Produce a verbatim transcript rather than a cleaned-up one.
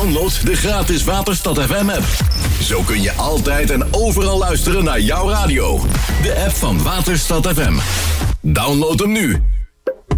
Download de gratis Waterstad F M app. Zo kun je altijd en overal luisteren naar jouw radio. De app van Waterstad F M. Download hem nu.